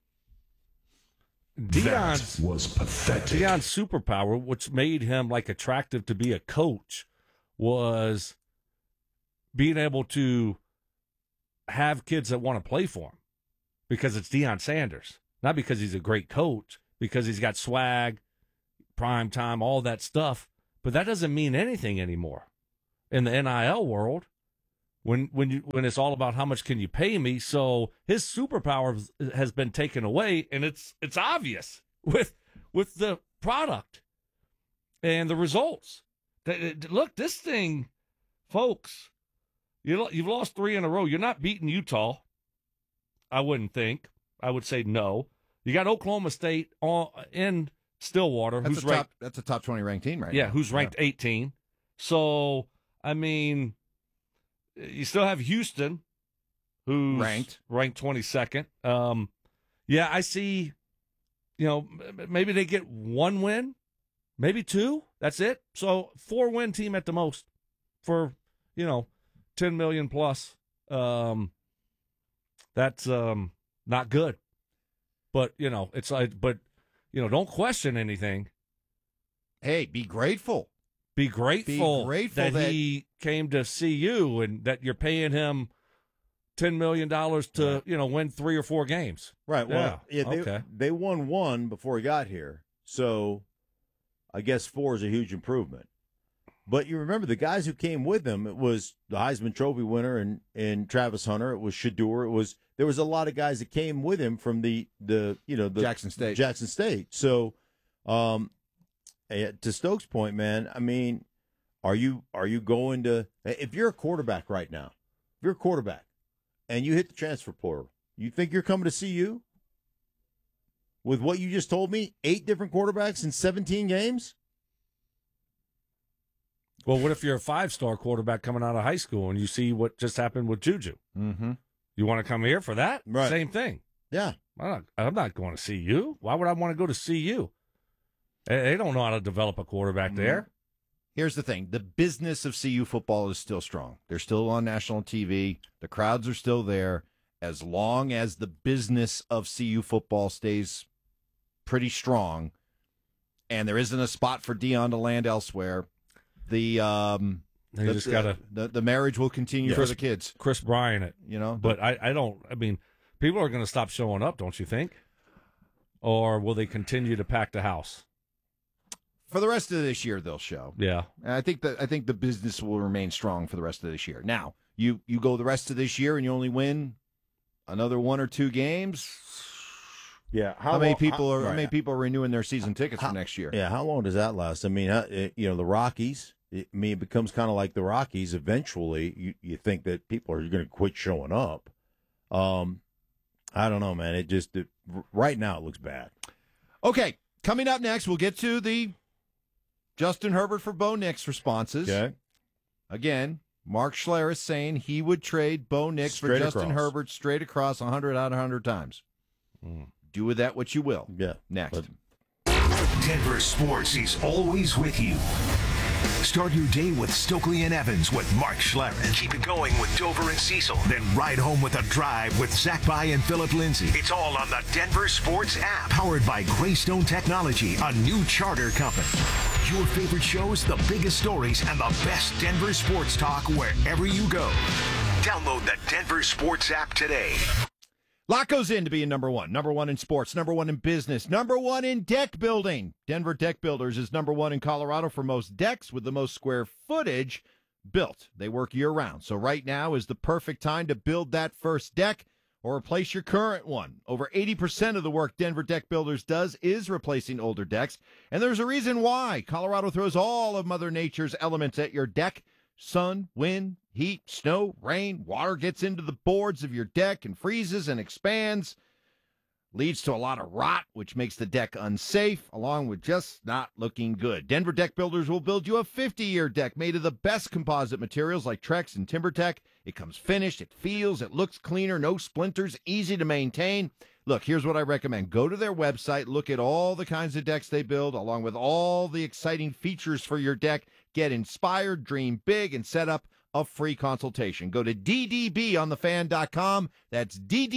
Deion's was pathetic. Deion's superpower, which made him like attractive to be a coach, was being able to have kids that want to play for him because it's Deion Sanders, not because he's a great coach, because he's got swag, prime time, all that stuff. But that doesn't mean anything anymore in the NIL world when it's all about how much can you pay me. So his superpower has been taken away, and it's obvious with the product and the results. Look, this thing, folks, you've lost 3 in a row. You're not beating Utah, I wouldn't think. I would say no. You got Oklahoma State in Stillwater. That's a top 20 ranked team right now. Yeah, who's ranked 18. So, I mean, you still have Houston, who's ranked 22nd. Yeah, I see, maybe they get 1 win, maybe 2. That's it. So 4-win team at the most for, 10 million plus. That's not good. But, it's like, don't question anything. Hey, be grateful. Be grateful that he came to see you and that you're paying him $10 million to, win 3 or 4 games. Right. Well, they won 1 before he got here. So I guess 4 is a huge improvement. But you remember the guys who came with him, it was the Heisman Trophy winner and Travis Hunter. It was Shedeur. There was a lot of guys that came with him from the Jackson State. So, to Stokes' point, man, I mean, are you going to, if you're a quarterback right now, and you hit the transfer portal, you think you're coming to CU? With what you just told me, 8 different quarterbacks in 17 games? Well, what if you're a 5-star quarterback coming out of high school and you see what just happened with Juju? Mm-hmm. You want to come here for that? Right. Same thing. Yeah. I'm not going to CU. Why would I want to go to CU? They don't know how to develop a quarterback there. Here's the thing. The business of CU football is still strong. They're still on national TV. The crowds are still there. As long as the business of CU football stays pretty strong and there isn't a spot for Deion to land elsewhere, the marriage will continue for the kids. Chris Bryant it. But I mean, people are going to stop showing up, don't you think? Or will they continue to pack the house? For the rest of this year, they'll show. Yeah. And I think the business will remain strong for the rest of this year. Now, you go the rest of this year and you only win another 1 or 2 games. Yeah. How many people are renewing their season tickets for next year? Yeah. How long does that last? I mean, the Rockies. It becomes kind of like the Rockies. Eventually, you think that people are going to quit showing up. I don't know, man. Right now it looks bad. Okay, coming up next, we'll get to the Justin Herbert for Bo Nix responses. Okay. Again, Mark Schlereth saying he would trade Bo Nix for Justin Herbert straight across 100 out of 100 times. Do with that what you will. Yeah. Next. Denver Sports is always with you. Start your day with Stokely and Evans with Mark Schlereth. Keep it going with Dover and Cecil. Then ride home with a drive with Zach By and Philip Lindsay. It's all on the Denver Sports app. Powered by Greystone Technology, a new charter company. Your favorite shows, the biggest stories, and the best Denver sports talk wherever you go. Download the Denver Sports app today. Lot goes into being number one. Number 1 in sports, number 1 in business, number 1 in deck building. Denver Deck Builders is number 1 in Colorado for most decks with the most square footage built. They work year-round, so right now is the perfect time to build that first deck or replace your current one. Over 80% of the work Denver Deck Builders does is replacing older decks, and there's a reason why. Colorado throws all of Mother Nature's elements at your deck. Sun, wind, heat, snow, rain, water gets into the boards of your deck and freezes and expands. leads to a lot of rot, which makes the deck unsafe, along with just not looking good. Denver Deck Builders will build you a 50-year deck made of the best composite materials like Trex and TimberTech. It comes finished, it feels, it looks cleaner, no splinters, easy to maintain. Look, here's what I recommend. Go to their website, look at all the kinds of decks they build, along with all the exciting features for your deck. Get inspired, dream big, and set up a free consultation. Go to ddbonthefan.com. That's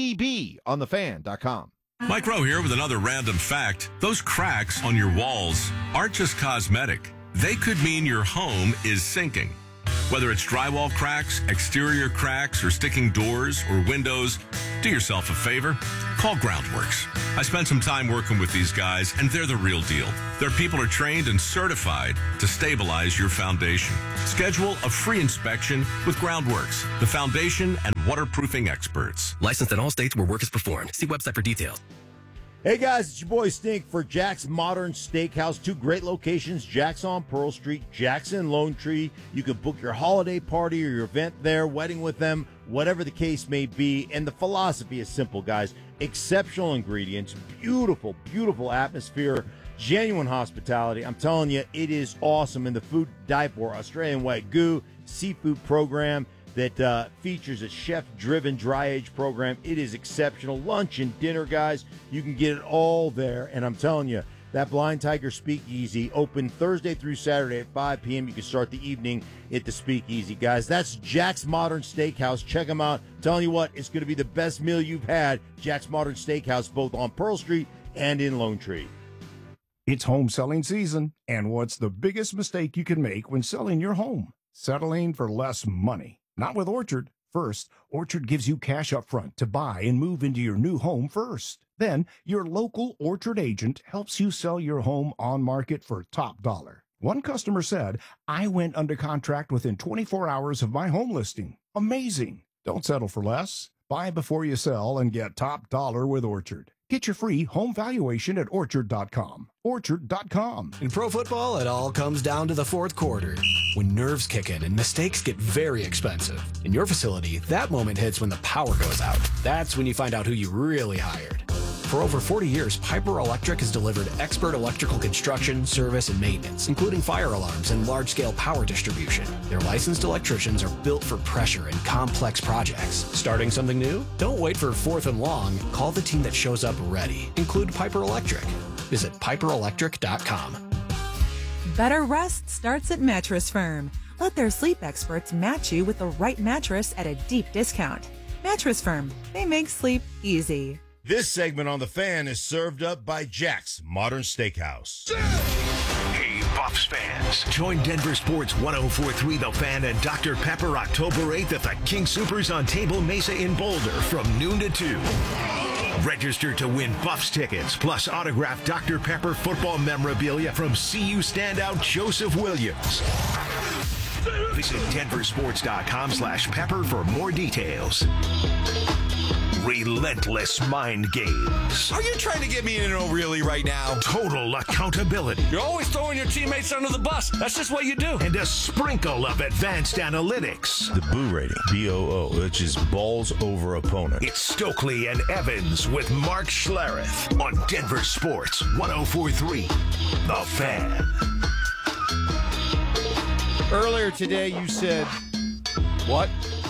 ddbonthefan.com. Mike Rowe here with another random fact. Those cracks on your walls aren't just cosmetic. They could mean your home is sinking. Whether it's drywall cracks, exterior cracks, or sticking doors or windows, do yourself a favor. Call Groundworks. I spent some time working with these guys, and they're the real deal. Their people are trained and certified to stabilize your foundation. Schedule a free inspection with Groundworks, the foundation and waterproofing experts. Licensed in all states where work is performed. See website for details. Hey guys, it's your boy Stink for Jack's Modern Steakhouse. 2 great locations, Jack's on Pearl Street, Jack's in Lone Tree. You can book your holiday party or your event there, wedding with them, whatever the case may be. And the philosophy is simple, guys. Exceptional ingredients, beautiful, beautiful atmosphere, genuine hospitality. I'm telling you, it is awesome. And the food die for, Australian Wagyu, seafood program that features a chef-driven dry-age program. It is exceptional. Lunch and dinner, guys, you can get it all there. And I'm telling you, that Blind Tiger Speakeasy, open Thursday through Saturday at 5 p.m. You can start the evening at the Speakeasy, guys. That's Jack's Modern Steakhouse. Check them out. I'm telling you what, it's going to be the best meal you've had. Jack's Modern Steakhouse, both on Pearl Street and in Lone Tree. It's home selling season, and what's the biggest mistake you can make when selling your home? Settling for less money. Not with Orchard. First, Orchard gives you cash up front to buy and move into your new home first. Then, your local Orchard agent helps you sell your home on market for top dollar. One customer said, "I went under contract within 24 hours of my home listing." Amazing. Don't settle for less. Buy before you sell and get top dollar with Orchard. Get your free home valuation at Orchard.com. Orchard.com. In pro football, it all comes down to the fourth quarter, when nerves kick in and mistakes get very expensive. In your facility, that moment hits when the power goes out. That's when you find out who you really hired. For over 40 years, Piper Electric has delivered expert electrical construction, service, and maintenance, including fire alarms and large-scale power distribution. Their licensed electricians are built for pressure and complex projects. Starting something new? Don't wait for fourth and long. Call the team that shows up ready. Include Piper Electric. Visit piperelectric.com. Better rest starts at Mattress Firm. Let their sleep experts match you with the right mattress at a deep discount. Mattress Firm. They make sleep easy. This segment on The Fan is served up by Jack's Modern Steakhouse. Hey, Buffs fans. Join Denver Sports 104.3 The Fan and Dr. Pepper October 8th at the King Soopers on Table Mesa in Boulder from noon to 2. Register to win Buffs tickets, plus autographed Dr. Pepper football memorabilia from CU standout Joseph Williams. Visit denversports.com/pepper for more details. Relentless mind games. Are you trying to get me in an O'Reilly right now? Total accountability. You're always throwing your teammates under the bus. That's just what you do. And a sprinkle of advanced analytics. The Boo rating, BOO, which is balls over opponent. It's Stokely and Evans with Mark Schlereth on Denver Sports 104.3 The Fan. Earlier today, you said, what?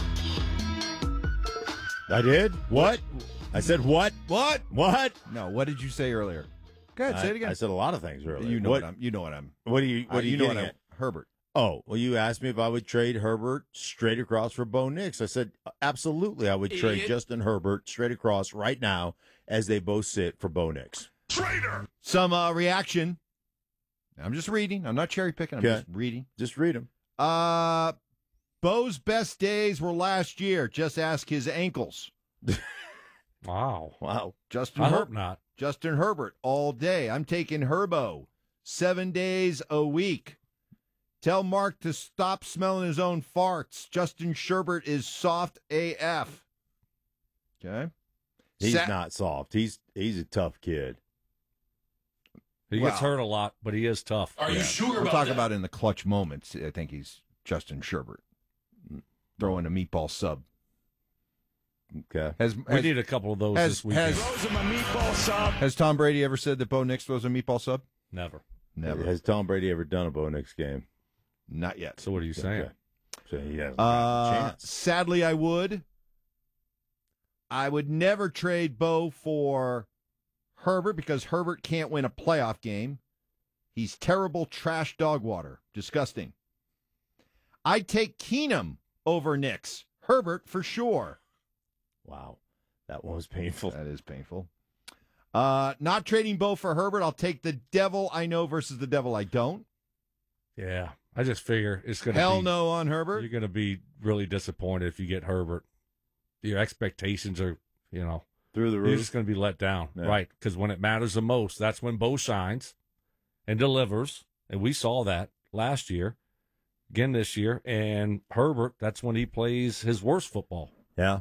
I did? What? I said what? What? What? No, what did you say earlier? Go ahead, say it again. I said a lot of things earlier. You know what? what I'm. You know what I'm. What are you? What are you know getting what at? Herbert. Oh, well, you asked me if I would trade Herbert straight across for Bo Nix. I said absolutely. I would trade Justin Herbert straight across right now as they both sit for Bo Nix. Traitor. Some reaction. I'm just reading. I'm not cherry picking. I'm just reading. Just read them. Bo's best days were last year. Just ask his ankles. Wow. Justin I hope not. Justin Herbert all day. I'm taking Herbo 7 days a week. Tell Mark to stop smelling his own farts. Justin Sherbert is soft AF. Okay. He's not soft. He's a tough kid. He gets hurt a lot, but he is tough. Are you sure We'll about talk that? about in the clutch moments. I think he's Justin Sherbert throwing a meatball sub. Okay. We need a couple of those this weekend. Has Tom Brady ever said that Bo Nix throws a meatball sub? Never. Has Tom Brady ever done a Bo Nix game? Not yet. So what are you saying? Okay. So he hasn't got a chance. Sadly, I would. I would never trade Bo for Herbert because Herbert can't win a playoff game. He's terrible trash dog water. Disgusting. I'd take Keenum over Nix. Herbert for sure. Wow. That one was painful. That is painful. Not trading Bo for Herbert. I'll take the devil I know versus the devil I don't. Yeah. I just figure it's going to Hell no on Herbert. You're going to be really disappointed if you get Herbert. Your expectations are, through the roof. You're just going to be let down. Yeah. Right. Because when it matters the most, that's when Bo shines and delivers. And we saw that last year, again this year. And Herbert, that's when he plays his worst football. Yeah.